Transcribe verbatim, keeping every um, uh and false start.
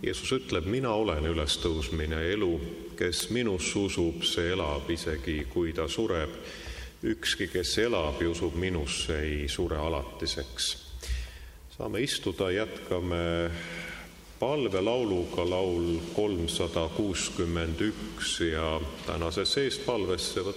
Jeesus ütleb, mina olen ülestõusmine ja elu, kes minus usub, see elab, isegi kui ta sureb. Ükski, kes elab ja usub minusse, ei sure alatiseks. Saame istuda, jätkame palvelauluga laul kolmsada kuuskümmend üks ja tänases eest palvesse